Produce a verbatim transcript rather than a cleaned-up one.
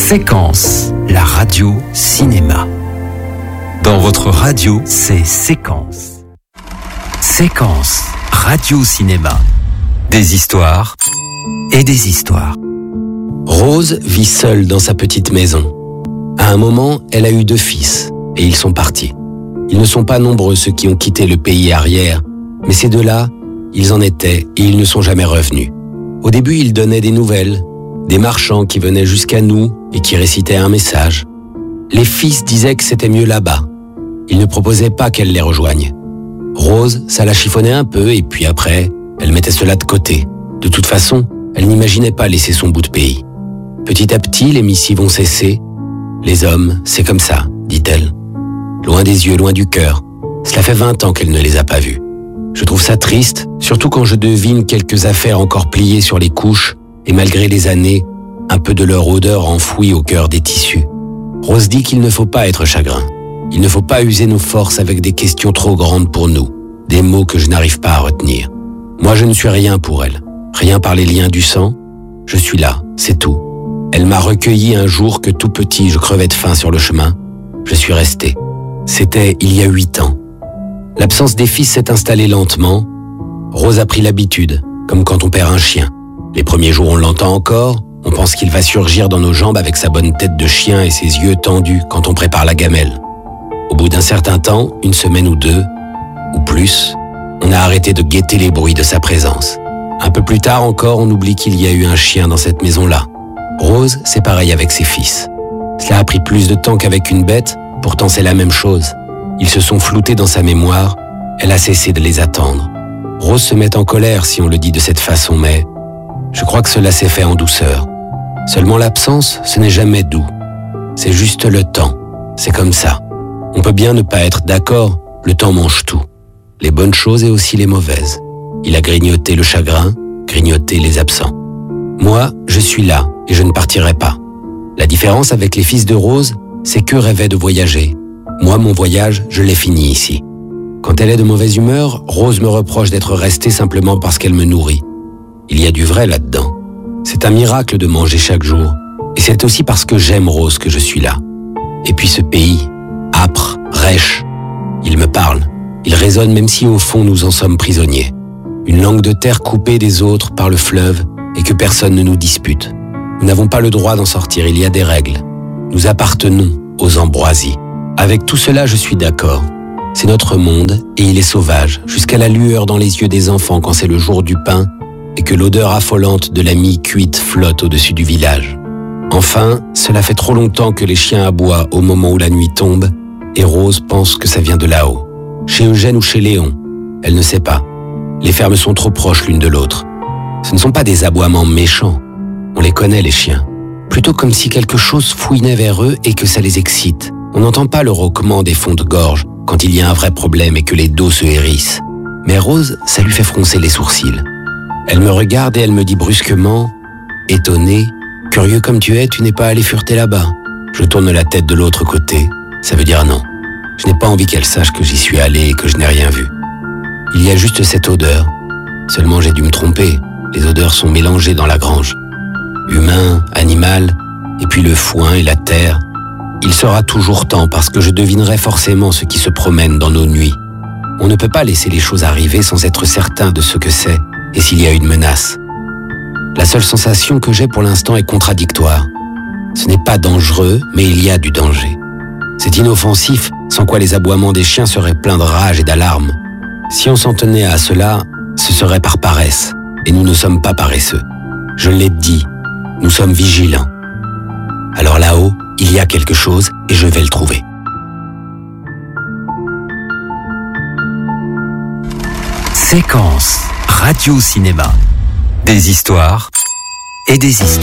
Séquence, la radio cinéma. Dans votre radio, c'est Séquence. Séquence, radio cinéma. Des histoires et des histoires. Rose vit seule dans sa petite maison. À un moment, elle a eu deux fils, et ils sont partis. Ils ne sont pas nombreux ceux qui ont quitté le pays arrière, mais ces deux-là, ils en étaient et ils ne sont jamais revenus. Au début, ils donnaient des nouvelles, des marchands qui venaient jusqu'à nous et qui récitaient un message. Les fils disaient que c'était mieux là-bas. Ils ne proposaient pas qu'elle les rejoigne. Rose, ça la chiffonnait un peu et puis après, elle mettait cela de côté. De toute façon, elle n'imaginait pas laisser son bout de pays. Petit à petit, les missives ont cessé. Les hommes, c'est comme ça, dit-elle. Loin des yeux, loin du cœur. Cela fait vingt ans qu'elle ne les a pas vus. Je trouve ça triste, surtout quand je devine quelques affaires encore pliées sur les couches et malgré les années, un peu de leur odeur enfouie au cœur des tissus. Rose dit qu'il ne faut pas être chagrin. Il ne faut pas user nos forces avec des questions trop grandes pour nous, des mots que je n'arrive pas à retenir. Moi, je ne suis rien pour elle, rien par les liens du sang. Je suis là, c'est tout. Elle m'a recueilli un jour que tout petit, je crevais de faim sur le chemin. Je suis resté. C'était il y a huit ans. L'absence des fils s'est installée lentement. Rose a pris l'habitude, comme quand on perd un chien. Les premiers jours, on l'entend encore. On pense qu'il va surgir dans nos jambes avec sa bonne tête de chien et ses yeux tendus quand on prépare la gamelle. Au bout d'un certain temps, une semaine ou deux, ou plus, on a arrêté de guetter les bruits de sa présence. Un peu plus tard encore, on oublie qu'il y a eu un chien dans cette maison-là. Rose, c'est pareil avec ses fils. Cela a pris plus de temps qu'avec une bête, pourtant c'est la même chose. Ils se sont floutés dans sa mémoire, elle a cessé de les attendre. Rose se met en colère si on le dit de cette façon, mais je crois que cela s'est fait en douceur. Seulement l'absence, ce n'est jamais doux. C'est juste le temps, c'est comme ça. On peut bien ne pas être d'accord, le temps mange tout. Les bonnes choses et aussi les mauvaises. Il a grignoté le chagrin, grignoté les absents. Moi, je suis là et je ne partirai pas. La différence avec les fils de Rose, c'est qu'eux rêvaient de voyager. Moi, mon voyage, je l'ai fini ici. Quand elle est de mauvaise humeur, Rose me reproche d'être restée simplement parce qu'elle me nourrit. Il y a du vrai là-dedans. C'est un miracle de manger chaque jour. Et c'est aussi parce que j'aime Rose que je suis là. Et puis ce pays, âpre, rêche, il me parle. Il résonne même si au fond nous en sommes prisonniers. Une langue de terre coupée des autres par le fleuve et que personne ne nous dispute. Nous n'avons pas le droit d'en sortir, il y a des règles. Nous appartenons aux ambroisies. Avec tout cela, je suis d'accord. C'est notre monde et il est sauvage, jusqu'à la lueur dans les yeux des enfants quand c'est le jour du pain et que l'odeur affolante de la mie cuite flotte au-dessus du village. Enfin, cela fait trop longtemps que les chiens aboient au moment où la nuit tombe et Rose pense que ça vient de là-haut. Chez Eugène ou chez Léon, elle ne sait pas. Les fermes sont trop proches l'une de l'autre. Ce ne sont pas des aboiements méchants. On les connaît, les chiens. Plutôt comme si quelque chose fouinait vers eux et que ça les excite. On n'entend pas le rauquement des fonds de gorge quand il y a un vrai problème et que les dos se hérissent. Mais Rose, ça lui fait froncer les sourcils. Elle me regarde et elle me dit brusquement, étonnée, « Curieux comme tu es, tu n'es pas allé fureter là-bas. » Je tourne la tête de l'autre côté. Ça veut dire non. Je n'ai pas envie qu'elle sache que j'y suis allé et que je n'ai rien vu. Il y a juste cette odeur. Seulement j'ai dû me tromper. Les odeurs sont mélangées dans la grange. Humain, animal, et puis le foin et la terre. Il sera toujours temps parce que je devinerai forcément ce qui se promène dans nos nuits. On ne peut pas laisser les choses arriver sans être certain de ce que c'est et s'il y a une menace. La seule sensation que j'ai pour l'instant est contradictoire. Ce n'est pas dangereux, mais il y a du danger. C'est inoffensif, sans quoi les aboiements des chiens seraient pleins de rage et d'alarme. Si on s'en tenait à cela, ce serait par paresse, et nous ne sommes pas paresseux. Je l'ai dit, nous sommes vigilants. Alors là-haut, il y a quelque chose et je vais le trouver. Séquence, radio cinéma. Des histoires et des histoires.